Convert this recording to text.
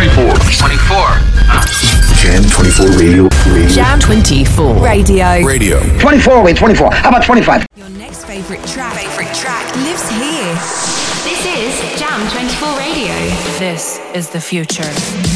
24. 24. Jam 24 Radio. Jam 24 Radio. 24, wait, 24. How about 25? Your next favorite track lives here. This is Jam 24 Radio. This is the future.